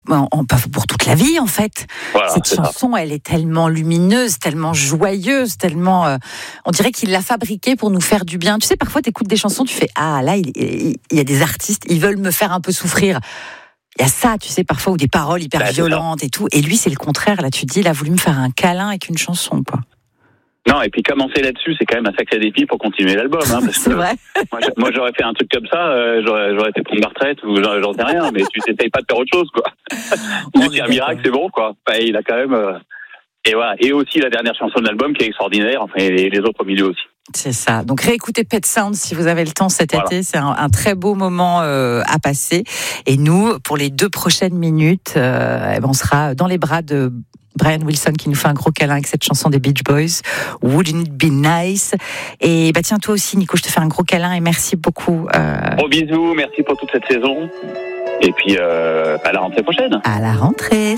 pas pour toute la vie en fait. Voilà, Cette chanson, elle est tellement lumineuse, tellement joyeuse, tellement. On dirait qu'il l'a fabriquée pour nous faire du bien. Tu sais, parfois t'écoutes des chansons, tu fais là, il y a des artistes, ils veulent me faire un peu souffrir. Il y a ça, tu sais, parfois, ou des paroles hyper violentes et tout. Et lui, c'est le contraire. Là, tu te dis, il a voulu me faire un câlin avec une chanson, quoi. Non, et puis commencer là-dessus, c'est quand même un sacré défi pour continuer l'album. Hein, parce c'est que vrai. Moi, j'aurais fait un truc comme ça, j'aurais été prendre ma retraite ou j'en sais rien, mais tu t'essayes pas de faire autre chose, quoi. C'est un miracle, c'est bon, quoi. Il a quand même... Et voilà. Et aussi la dernière chanson de l'album qui est extraordinaire, enfin, et les autres au milieu aussi. C'est ça. Donc réécoutez Pet Sounds si vous avez le temps cet été. C'est un très beau moment à passer. Et nous, pour les 2 prochaines minutes, on sera dans les bras de Brian Wilson qui nous fait un gros câlin avec cette chanson des Beach Boys, Wouldn't It Be Nice. Et tiens, toi aussi, Nico, je te fais un gros câlin et merci beaucoup. Gros bisous, merci pour toute cette saison. Et puis à la rentrée prochaine. À la rentrée.